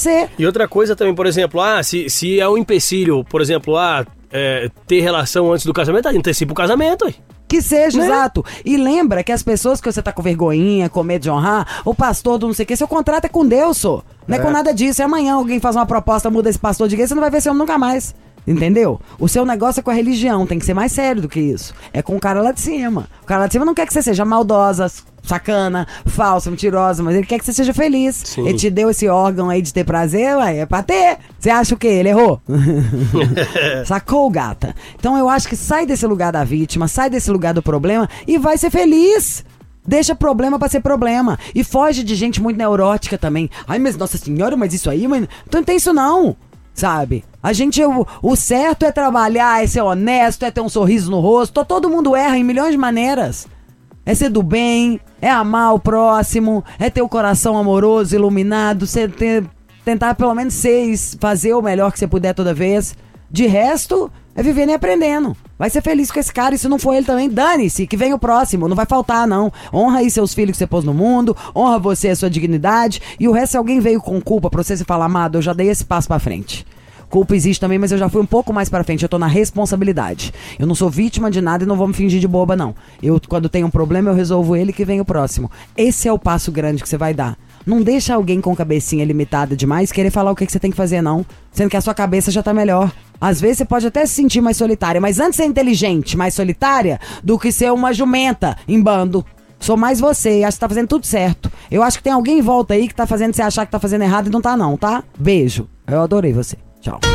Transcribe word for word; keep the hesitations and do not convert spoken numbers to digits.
você. E outra coisa também, por exemplo, ah, se, se é um empecilho, por exemplo, ah, é, ter relação antes do casamento, antecipa o casamento, aí. Que seja, né? Exato. E lembra que as pessoas que você tá com vergonhinha, com medo de honrar, o pastor do não sei o que, seu contrato é com Deus, só. Não é, é com nada disso. E amanhã alguém faz uma proposta, muda esse pastor de igreja, você não vai ver esse homem nunca mais. Entendeu? O seu negócio é com a religião, tem que ser mais sério do que isso. É com o cara lá de cima. O cara lá de cima não quer que você seja maldosa, sacana, falsa, mentirosa, mas ele quer que você seja feliz. Sim. Ele te deu esse órgão aí de ter prazer, ué, é pra ter. Você acha o quê? Ele errou? Sacou, gata? Então eu acho que sai desse lugar da vítima, sai desse lugar do problema e vai ser feliz. Deixa problema pra ser problema. E foge de gente muito neurótica também. Ai, mas nossa senhora, mas isso aí, mas... Então não tem isso não. Sabe? A gente, o, o certo é trabalhar, é ser honesto, é ter um sorriso no rosto. Todo mundo erra em milhões de maneiras. É ser do bem, é amar o próximo, é ter o coração amoroso, iluminado, ser, ter, tentar pelo menos ser, fazer o melhor que você puder toda vez. De resto, é vivendo e aprendendo. Vai ser feliz com esse cara, e se não for ele também, dane-se, que vem o próximo, não vai faltar não. Honra aí seus filhos que você pôs no mundo, honra você, a sua dignidade, e o resto, se alguém veio com culpa pra você, se falar, amado, eu já dei esse passo pra frente. Culpa existe também, mas eu já fui um pouco mais pra frente, eu tô na responsabilidade. Eu não sou vítima de nada e não vou me fingir de boba, não. Eu, quando tem um problema, eu resolvo ele, que vem o próximo. Esse é o passo grande que você vai dar. Não deixa alguém com cabecinha limitada demais querer falar o que, que você tem que fazer, não. Sendo que a sua cabeça já tá melhor. Às vezes você pode até se sentir mais solitária, mas antes ser inteligente, mais solitária, do que ser uma jumenta em bando. Sou mais você e acho que tá fazendo tudo certo. Eu acho que tem alguém em volta aí que tá fazendo você achar que tá fazendo errado e não tá não, tá? Beijo. Eu adorei você. Tchau.